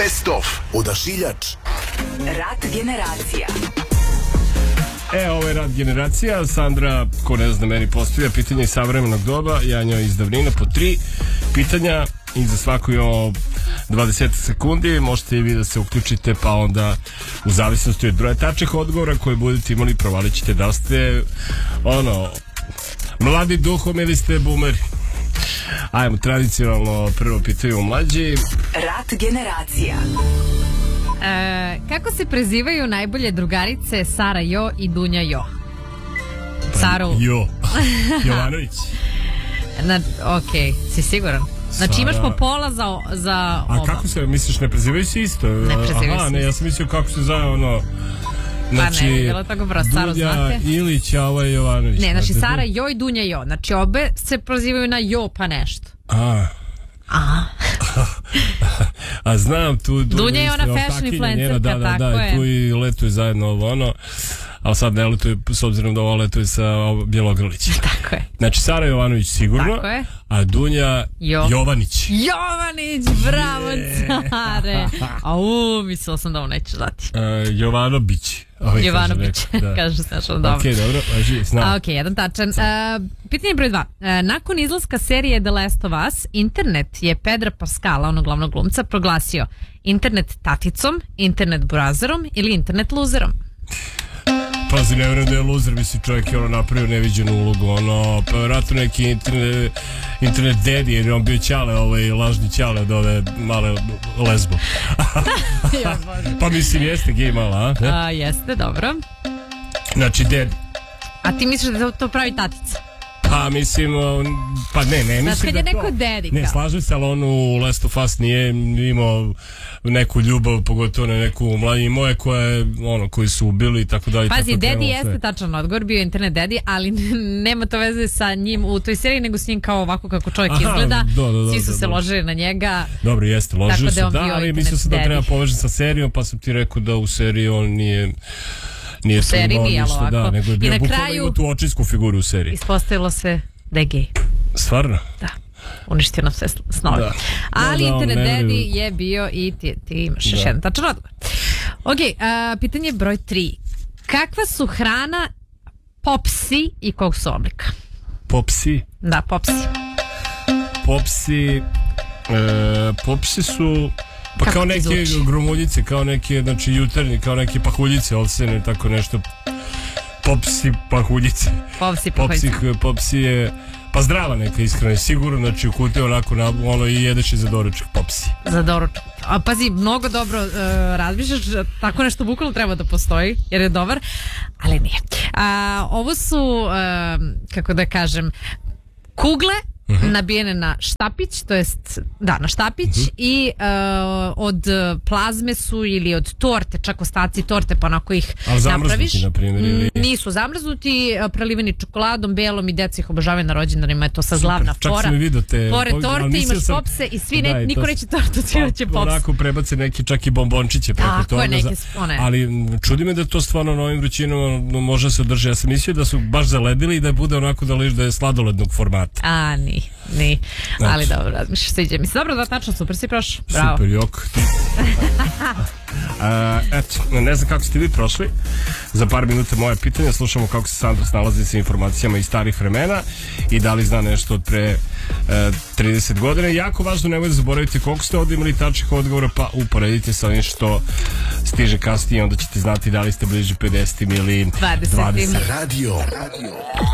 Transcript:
Best of. Odašiljač. Rat generacija. Ovo je Rat generacija. Sandra, ko ne zna, meni postavlja pitanje iz savremenog doba, ja njoj iz davnina po 3 pitanja i za svaku imamo 20 sekundi. Možete i vi da se uključite, pa onda u zavisnosti od broja tačnih odgovora koje budete imali provalit ćete da ste mladi duhom ili ste boomeri. Ajmo, tradicionalno prvo pitaju mlađi. Rat generacija. Kako se prezivaju najbolje drugarice Sara Jo i Dunja Jo? Saru Jovanović. Ok, si siguran? Znači imaš po pola za oba. A kako se, misliš, ne prezivaju se isto? Ne prezivaju se isto. Ja sam mislio kako se zove Znači, pa ne, bilo tako prosto, Saru znate. Dunja Ilić, a ovo je Jovanović. Ne, znači Sara Jo i Dunja Jo. Znači obe se prozivaju na Jo pa nešto. A znam tu Dunja je ona fashion influencerka, tako je. Da, tu i letuje zajedno ovo ali sad ne letuje s obzirom da ovo letuje sa Bjelogrlićem. Tako je. Znači Sara Jovanović sigurno, tako je. A Dunja Jovanić. Jovanić, bravo Care. Mislila sam da ovo nećeš dati. Jovanović. Jovanović, kaže se našo dobro. Ok, dobro, znam. Ok, jedan tačan. Pitanje broj 2. Nakon izlaska serije The Last of Us, internet je Pedra Pascala, onog glavnog glumca, proglasio internet taticom, internet burazerom ili internet luzerom. Pazi, ne vjerujem da je luzer, misli čovjek je napravio neviđenu ulogu, pa vjerojatno neki internet daddy, jer je on bio ćale, lažni ćale od ove male lesbo. Pa mislim, jeste gej mala, a? Jeste, dobro. Znači, daddy. A ti misliš da to pravi tatica? Pa mislim, ne mislim da to... Kad je neko daddy. Ne, slažem se, ali on u Last of Us nije imao neku ljubav, pogotovo na neku mlađi moje koji su ubili i tako dalje. Pazi, daddy jeste tačan odgovor, bio internet daddy, ali nema to veze sa njim u toj seriji, nego s njim kao ovako kako čovjek izgleda. Svi su se ložili na njega. Dobro, jeste, ložili su, ali mislim se da treba povežiti sa serijom, pa sam ti rekao da u seriji on nije u seriji nije ovako. Nego je bio bukvalno imao tu očinsku figuru u seriji. Ispostavilo se da je gej. Stvarno? Da. Uništio nam sve snove. Ali internet daddy je bio i ti imaš još jedan tačan odgovor. Ok, pitanje broj 3. Kakva su hrana popsi i kog su oblika? Popsi? Da, popsi. Popsi su... Pa kao neke gromuljice, kao neke, znači jutarnji, kao neke pahuljice, ovsene, tako nešto. Popsi, pahuljice. Popsi je, pa zdrava neka ishrana, sigurno, znači u kutiju onako, i jedeš i za doručak, popsi. Za doručak. A pazi, mnogo dobro razmišljaš, tako nešto bukvalno treba da postoji, jer je dobar, ali nije. Ovo su, kako da kažem, kugle, nabijene na štapić, to jest na štapić i od plazme su ili od torte, čak ostaci torte, pa onako ih napraviš. Na primjer, ili... Nisu zamrznuti, preliveni čokoladom, belom i deca ih obožavaju na rođendanima, je to sa glavna fora. Čak sam i vidio te... Pored torte imaš popse i svi niko neće tortu, svi će popse. Onako prebace neki čak i bombončiće preko toga. Ali čudi me da to stvarno na ovim vrućinama može se održati. Ja sam mislio da su baš zaledili i da bude onako da je sladolednog formata. Ni. Ali dobro, razmišljaš, sviđa mi se. Dobro, da, tačno, super si prošao. Bravo. Super, jok. Eto, ne znam kako ste vi prošli. Za par minuta moje pitanje. Slušamo kako se Sandra snalazi sa informacijama iz starih vremena i da li zna nešto od pre 30 godina. Jako važno, nemoj da zaboravite koliko ste ovdje imali tačnih odgovora, pa uporedite sa onim što stiže kasnije, onda ćete znati da li ste bliže 50 ili 20. Radio.